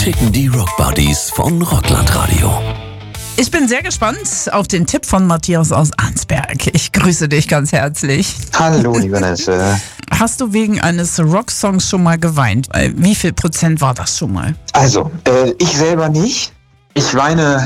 ticken die Rockbuddies von Rockland Radio. Ich bin sehr gespannt auf den Tipp von Matthias aus Arnsberg. Ich grüße dich ganz herzlich. Hallo, liebe Nesse. Hast du wegen eines Rocksongs schon mal geweint? Wie viel Prozent war das schon mal? Also, ich selber nicht. Ich weine